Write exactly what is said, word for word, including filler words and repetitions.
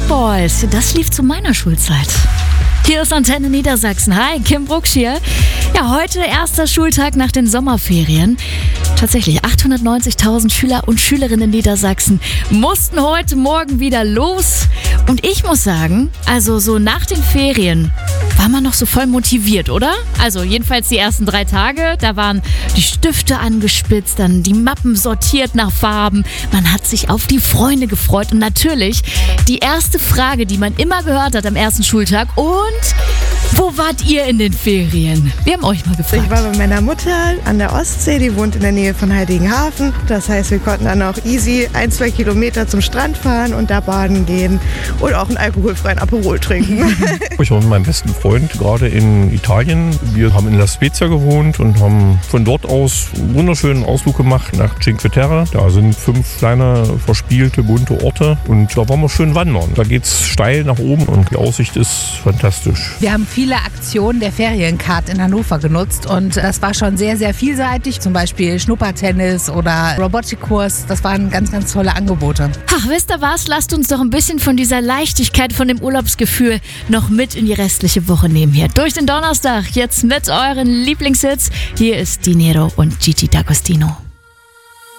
Boys, das lief zu meiner Schulzeit. Hier ist Antenne Niedersachsen. Hi, Kim Brucksch hier. Ja, heute erster Schultag nach den Sommerferien. Tatsächlich, achthundertneunzigtausend Schüler und Schülerinnen in Niedersachsen mussten heute Morgen wieder los. Und ich muss sagen, also so nach den Ferien war man noch so voll motiviert, oder? Also jedenfalls die ersten drei Tage, da waren die Stifte angespitzt, dann die Mappen sortiert nach Farben. Man hat sich auf die Freunde gefreut und natürlich die erste Frage, die man immer gehört hat am ersten Schultag. Und wo wart ihr in den Ferien? Wir haben euch mal gefragt. Ich war bei meiner Mutter an der Ostsee, die wohnt in der Nähe von Heiligenhafen. Das heißt, wir konnten dann auch easy ein, zwei Kilometer zum Strand fahren und da baden gehen und auch einen alkoholfreien Aperol trinken. Ich war mit meinem besten Freund gerade in Italien. Wir haben in La Spezia gewohnt und haben von dort aus einen wunderschönen Ausflug gemacht nach Cinque Terre. Da sind fünf kleine verspielte, bunte Orte und da waren wir schön wandern. Da geht's steil nach oben und die Aussicht ist fantastisch. Wir haben viele Aktionen der Feriencard in Hannover genutzt und das war schon sehr, sehr vielseitig. Zum Beispiel Schnuppertennis oder Robotikkurs. Das waren ganz, ganz tolle Angebote. Ach, wisst ihr was? Lasst uns doch ein bisschen von dieser Leichtigkeit, von dem Urlaubsgefühl noch mit in die restliche Woche nehmen hier. Durch den Donnerstag, jetzt mit euren Lieblingshits. Hier ist Dinero und Gigi D'Agostino.